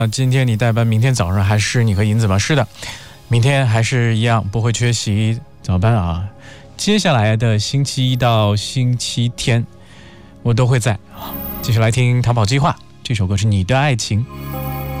今天你代班，明天早上还是你和银子吗？是的，明天还是一样，不会缺席早班啊。接下来的星期一到星期天，我都会在啊。继续来听《逃跑计划》，这首歌是你的爱情。